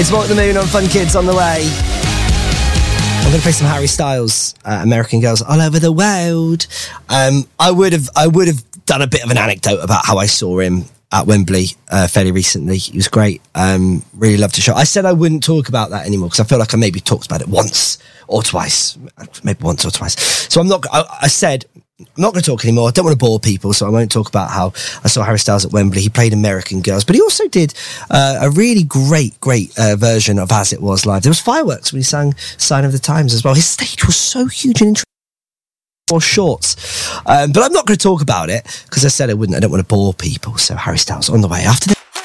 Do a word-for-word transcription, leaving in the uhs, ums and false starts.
It's Walk the Moon on Fun Kids on the way. I'm going to play some Harry Styles, uh, American Girls All Over the World. Um, I would have, I would have done a bit of an anecdote about how I saw him at Wembley uh, fairly recently. He was great. Um, really loved the show. I said I wouldn't talk about that anymore because I feel like I maybe talked about it once or twice, maybe once or twice. So I'm not. I, I said I'm not going to talk anymore. I don't want to bore people, so I won't talk about how I saw Harry Styles at Wembley. He played American Girls, but he also did uh, a really great, great uh, version of As It Was Live. There was fireworks when he sang Sign of the Times as well. His stage was so huge and interesting. Or shorts. Um, but I'm not going to talk about it because I said I wouldn't. I don't want to bore people. So Harry Styles on the way after this.